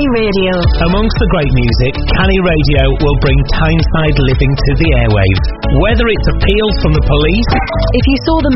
Canny Radio. Amongst the great music, Canny Radio will bring Tyneside living to the airwaves. Whether it's appeals from the police... If you saw the